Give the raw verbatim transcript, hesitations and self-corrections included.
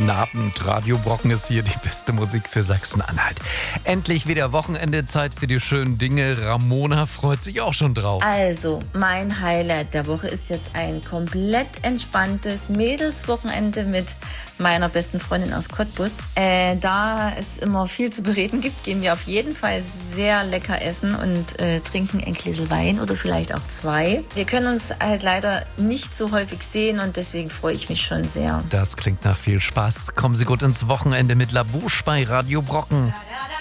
Guten Abend, Radio Brocken ist hier, die beste Musik für Sachsen-Anhalt. Endlich wieder Wochenende, Zeit für die schönen Dinge. Ramona freut sich auch schon drauf. Also, mein Highlight der Woche ist jetzt ein komplett entspanntes Mädelswochenende mit meiner besten Freundin aus Cottbus. Äh, da es immer viel zu bereden gibt, gehen wir auf jeden Fall sehr lecker essen und äh, trinken ein Gläschen Wein oder vielleicht auch zwei. Wir können uns halt leider nicht so häufig sehen und deswegen freue ich mich schon sehr. Das klingt nach viel Spaß. Kommen Sie gut ins Wochenende mit La Bouche bei Radio Brocken.